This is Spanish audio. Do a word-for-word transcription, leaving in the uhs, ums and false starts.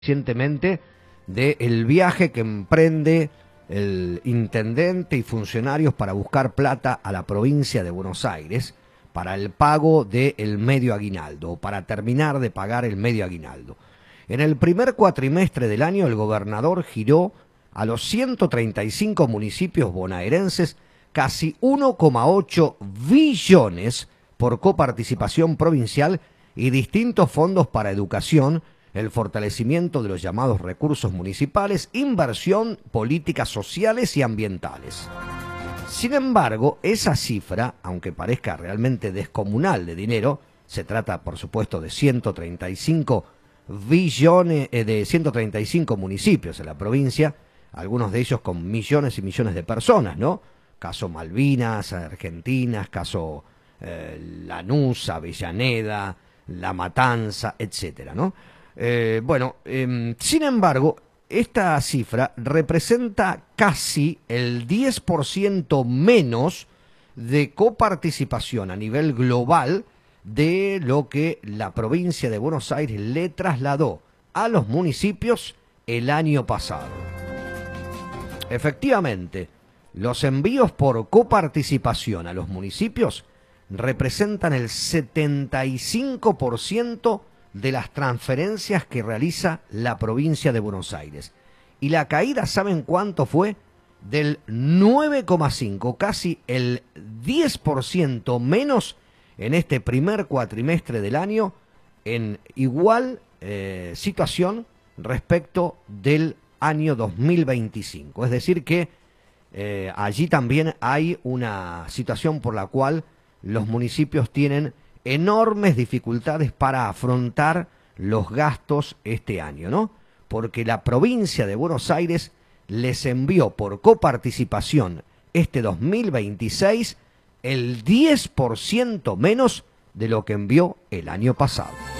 recientemente del viaje que emprende el intendente y funcionarios para buscar plata a la provincia de Buenos Aires para el pago del medio aguinaldo, o para terminar de pagar el medio aguinaldo. En el primer cuatrimestre del año, el gobernador giró a los ciento treinta y cinco municipios bonaerenses casi uno coma ocho billones por coparticipación provincial y distintos fondos para educación, el fortalecimiento de los llamados recursos municipales, inversión, políticas sociales y ambientales. Sin embargo, esa cifra, aunque parezca realmente descomunal de dinero, se trata por supuesto de ciento treinta y cinco billones, eh, de ciento treinta y cinco municipios en la provincia, algunos de ellos con millones y millones de personas, ¿no? Caso Malvinas, Argentinas, caso eh, Lanús, Avellaneda, La Matanza, etcétera, ¿no? Eh, bueno, eh, sin embargo, esta cifra representa casi el diez por ciento menos de coparticipación a nivel global de lo que la provincia de Buenos Aires le trasladó a los municipios el año pasado. Efectivamente, los envíos por coparticipación a los municipios representan el setenta y cinco por ciento de las transferencias que realiza la provincia de Buenos Aires. Y la caída, ¿saben cuánto fue? Del nueve coma cinco, casi el diez por ciento menos en este primer cuatrimestre del año, en igual eh, situación respecto del año dos mil veinticinco. Es decir que eh, allí también hay una situación por la cual los municipios tienen enormes dificultades para afrontar los gastos este año, ¿no? Porque la provincia de Buenos Aires les envió por coparticipación este dos mil veintiséis el diez por ciento menos de lo que envió el año pasado.